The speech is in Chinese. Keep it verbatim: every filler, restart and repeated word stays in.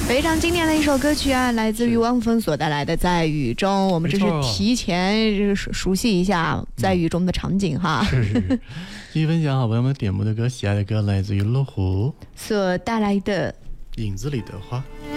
非常经典的一首歌曲啊，来自于汪峰所带来的《在雨中》。我们这是提前熟悉一下在雨中的场景哈。 是是是。继续分享好朋友们点播的歌，喜爱的歌来自于罗湖所带来的影子里的花。